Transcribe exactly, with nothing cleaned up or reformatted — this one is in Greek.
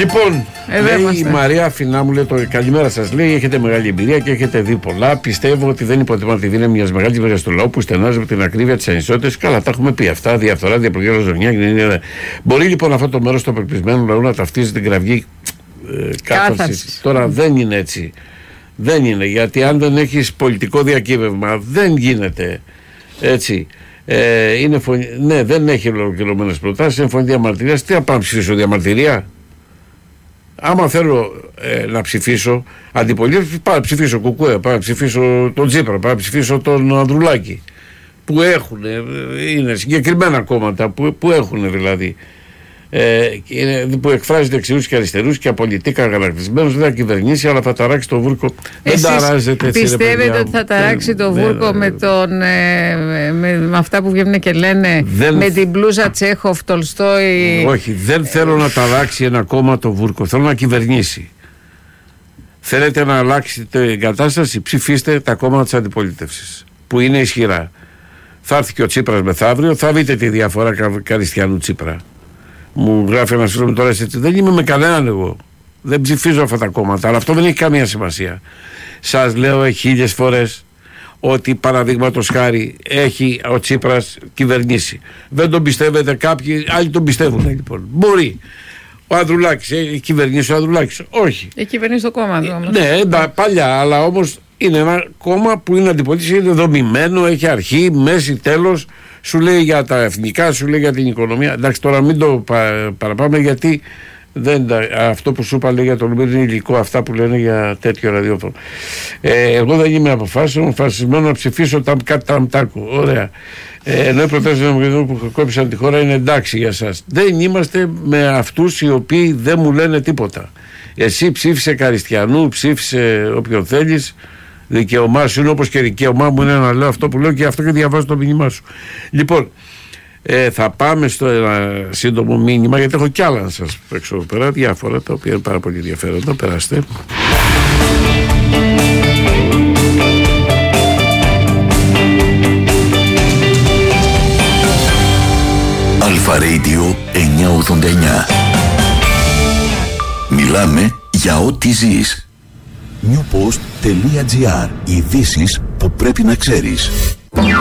Λοιπόν, ε, λέει η Μαρία Αφινά μου, λέει το καλημέρα σας, λέει, έχετε μεγάλη εμπειρία και έχετε δει πολλά. Πιστεύω ότι δεν υποτιμάτε τη δύναμη μιας μεγάλης περιοχής του λαού που στενάζει με την ακρίβεια της ανισότητας. Καλά, τα έχουμε πει αυτά. Διαφθορά, διαπλοκή, ζωνιά. Μπορεί λοιπόν αυτό το μέρος του απελπισμένου λαού να ταυτίζει την κραυγή ε, κάθαρσης. Τώρα δεν είναι έτσι. Δεν είναι, γιατί αν δεν έχεις πολιτικό διακύβευμα, δεν γίνεται έτσι. Ε, είναι φωνή, ναι, δεν έχει ολοκληρωμένες προτάσεις, είναι φωνή διαμαρτυρίας. Τι να πάω να ψηφίσω, διαμαρτυρία? Άμα θέλω ε, να ψηφίσω αντιπολίτευση, πάω να ψηφίσω Κουκουέ, πάω να ψηφίσω τον Τσίπρα, πάω να ψηφίσω τον Ανδρουλάκη. Που έχουν, είναι συγκεκριμένα κόμματα που, που έχουν δηλαδή. Ε, που εκφράζει δεξιούς και αριστερούς και απολυτικά κατακτισμένους, δεν θα κυβερνήσει, αλλά θα ταράξει το βούρκο. Εσείς δεν ταράζεται έτσι. Πιστεύετε ότι θα ταράξει το βούρκο ναι, με, τον, ε, με, με αυτά που βγαίνουν και λένε δεν, με την μπλούζα Τσέχοφ, Τολστόι? Όχι, δεν θέλω να ταράξει ένα κόμμα το βούρκο. Θέλω να κυβερνήσει. Θέλετε να αλλάξετε την κατάσταση, ψηφίστε τα κόμματα της αντιπολίτευσης που είναι ισχυρά. Θα έρθει και ο Τσίπρας μεθαύριο, θα δείτε τη διαφορά Καριστιανού Τσίπρα. Μου γράφει ένας φίλος μου τώρα, έτσι, δεν είμαι με κανέναν εγώ. Δεν ψηφίζω αυτά τα κόμματα, αλλά αυτό δεν έχει καμία σημασία. Σας λέω χίλιες φορές ότι παραδείγματος χάρη έχει ο Τσίπρας κυβερνήσει. Δεν τον πιστεύετε κάποιοι, άλλοι τον πιστεύουν λοιπόν. Μπορεί. Ο Ανδρουλάκης, έχει κυβερνήσει ο Ανδρουλάκης? Όχι. Έχει κυβερνήσει το κόμμα του όμως. Ναι, παλιά, αλλά όμως είναι ένα κόμμα που είναι αντιπολίτευση, είναι δομημένο, έχει αρχή, μέση, τέλος. Σου λέει για τα εθνικά, σου λέει για την οικονομία. Εντάξει, τώρα μην το πα, παραπάμε, γιατί δεν, αυτό που σου είπα λέει για το Λουμπίρ είναι υλικό, αυτά που λένε για τέτοιο ραδιόφωνο. Ε, εγώ δεν είμαι αποφάσεων, αποφασισμένο να ψηφίσω τα Ταμτάκου. Ωραία. Ε, ενώ οι προτάσεις του Δημοκρατικού που κόπησαν τη χώρα είναι εντάξει για σας. Δεν είμαστε με αυτούς οι οποίοι δεν μου λένε τίποτα. Εσύ ψήφισε Καριστιανού, ψήφισε όποιον θέλεις. Δικαίωμά σου είναι όπως και δικαίωμά μου είναι να λέω αυτό που λέω και αυτό και διαβάζω το μήνυμά σου. Λοιπόν, ε, θα πάμε στο ένα σύντομο μήνυμα, γιατί έχω κι άλλα να σας παίξω εδώ πέρα, διάφορα τα οποία είναι πάρα πολύ ενδιαφέροντα. Περάστε. Αλφα Radio εννιακόσια ογδόντα εννιά. Μιλάμε για ό,τι ζεις. newpost.gr. Ειδήσεις που πρέπει να ξέρεις.